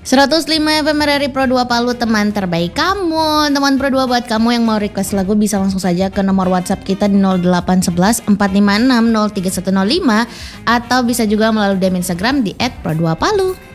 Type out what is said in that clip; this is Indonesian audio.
105 FM RRI Pro 2 Palu, teman terbaik kamu. Teman Pro 2, buat kamu yang mau request lagu bisa langsung saja ke nomor WhatsApp kita di 0811 456 03105 atau bisa juga melalui DM Instagram di @pro2palu.